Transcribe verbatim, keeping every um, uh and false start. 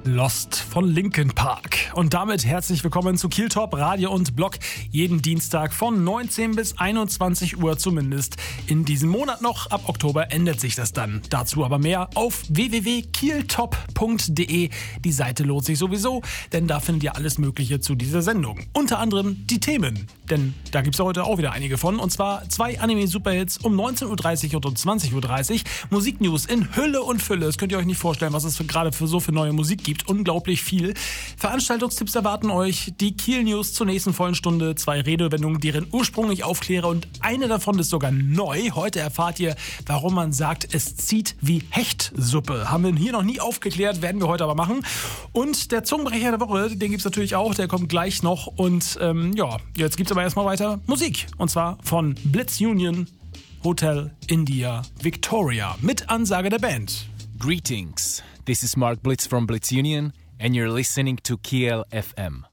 Lost von Linkin Park. Und damit herzlich willkommen zu Kiel Top Radio und Blog. Jeden Dienstag von neunzehn bis einundzwanzig Uhr zumindest. In diesem Monat noch, ab Oktober ändert sich das dann. Dazu aber mehr auf w w w punkt kieltop punkt d e. Die Seite lohnt sich sowieso, denn da findet ihr alles Mögliche zu dieser Sendung. Unter anderem die Themen, denn da gibt es heute auch wieder einige von. Und zwar zwei Anime-Superhits um neunzehn Uhr dreißig und um zwanzig Uhr dreißig. Musiknews in Hülle und Fülle. Das könnt ihr euch nicht vorstellen, was es für, gerade für so für neue Musik gibt. Unglaublich viel. Veranstaltungstipps erwarten euch. Die Kiel News zur nächsten vollen Stunde. Zwei Redewendungen, deren Ursprung ich aufkläre. Und eine davon ist sogar neu. Heute erfahrt ihr, warum man sagt, es zieht wie Hechtsuppe. Haben wir hier noch nie aufgeklärt, werden wir heute aber machen. Und der Zungenbrecher der Woche, den gibt es natürlich auch. Der kommt gleich noch. Und ähm, ja, jetzt gibt es aber erstmal weiter Musik. Und zwar von Blitz Union, Hotel India Victoria. Mit Ansage der Band. Greetings. This is Mark Blitz from Blitz Union, and you're listening to Kiel F M.